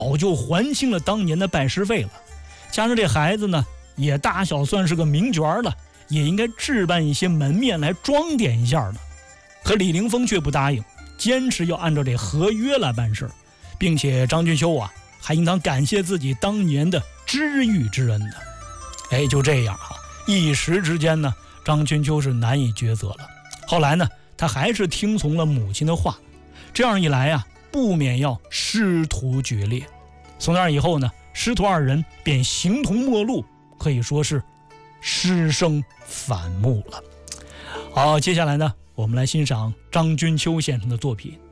就还清了当年的拜师费了。加上这孩子呢，也大小算是个名角了，也应该置办一些门面来装点一下了。可李凌风却不答应，坚持要按照这合约来办事，并且张君秋啊，还应当感谢自己当年的知遇之恩呢。就这样一时之间呢，张君秋是难以抉择了。后来呢，他还是听从了母亲的话，这样一来啊，不免要师徒决裂。从那以后呢，师徒二人便形同陌路，可以说是师生反目了。好，接下来呢，我们来欣赏张君秋先生的作品